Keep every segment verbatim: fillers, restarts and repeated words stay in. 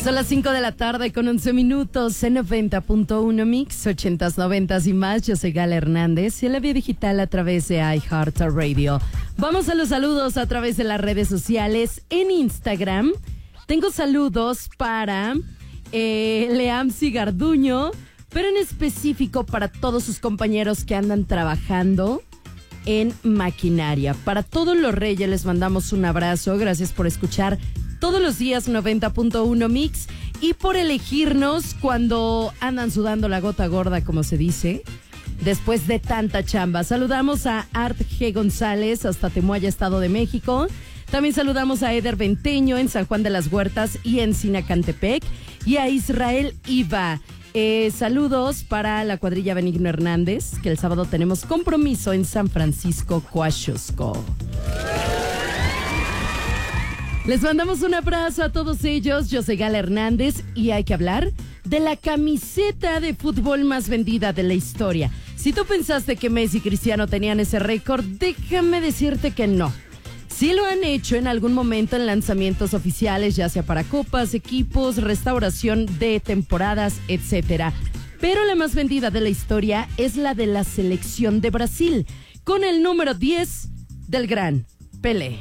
Son las cinco de la tarde con once minutos en noventa punto uno Mix, ochentas, noventas y más. Yo soy Gala Hernández y en la vía digital a través de iHeartRadio. Vamos a los saludos a través de las redes sociales. En Instagram tengo saludos para eh, Leamsi Garduño, pero en específico para todos sus compañeros que andan trabajando en maquinaria. Para todos los reyes les mandamos un abrazo. Gracias por escuchar todos los días noventa punto uno Mix y por elegirnos cuando andan sudando la gota gorda, como se dice, después de tanta chamba. Saludamos a Art G. González hasta Temuaya, Estado de México. También saludamos a Eder Venteño en San Juan de las Huertas y en Sinacantepec, y a Israel Iva. Eh, saludos para la cuadrilla Benigno Hernández, que el sábado tenemos compromiso en San Francisco, Coaxusco. Les mandamos un abrazo a todos ellos. Yo soy Gala Hernández y hay que hablar de la camiseta de fútbol más vendida de la historia. Si tú pensaste que Messi y Cristiano tenían ese récord, déjame decirte que no. Sí lo han hecho en algún momento en lanzamientos oficiales, ya sea para copas, equipos, restauración de temporadas, etcétera. Pero la más vendida de la historia es la de la selección de Brasil, con el número diez del gran Pelé.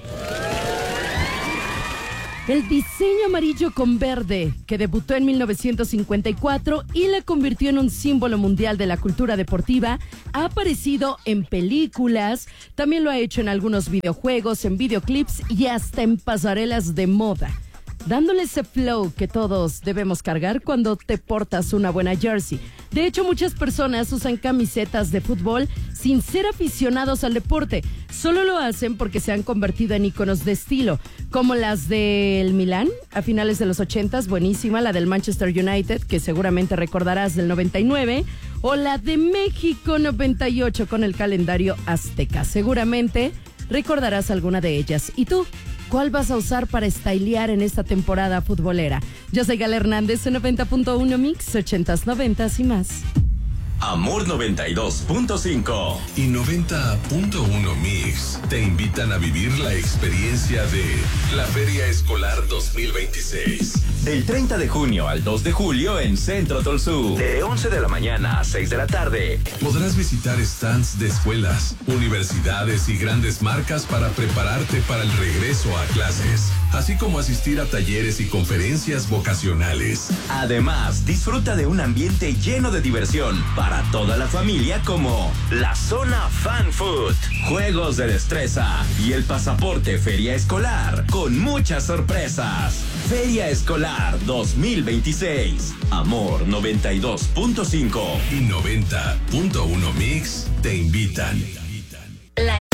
El diseño amarillo con verde, que debutó en mil novecientos cincuenta y cuatro y la convirtió en un símbolo mundial de la cultura deportiva, ha aparecido en películas, también lo ha hecho en algunos videojuegos, en videoclips y hasta en pasarelas de moda, dándole ese flow que todos debemos cargar cuando te portas una buena jersey. De hecho, muchas personas usan camisetas de fútbol sin ser aficionados al deporte. Solo lo hacen porque se han convertido en íconos de estilo, como las del Milán a finales de los ochentas, buenísima, la del Manchester United, que seguramente recordarás, del noventa y nueve, o la de México noventa y ocho con el calendario azteca. Seguramente recordarás alguna de ellas. ¿Y tú? ¿Cuál vas a usar para stylear en esta temporada futbolera? Yo soy Gala Hernández en noventa punto uno Mix, ochentas, noventas y más. Amor noventa y dos punto cinco y noventa punto uno Mix te invitan a vivir la experiencia de la Feria Escolar dos mil veintiséis. Del treinta de junio al dos de julio en Centro Tolsú. De once de la mañana a seis de la tarde. Podrás visitar stands de escuelas, universidades y grandes marcas para prepararte para el regreso a clases, así como asistir a talleres y conferencias vocacionales. Además, disfruta de un ambiente lleno de diversión para toda la familia, como la zona Fan Food, juegos de destreza y el pasaporte Feria Escolar con muchas sorpresas. Feria Escolar dos mil veintiséis. Amor noventa y dos punto cinco y noventa punto uno Mix te invitan.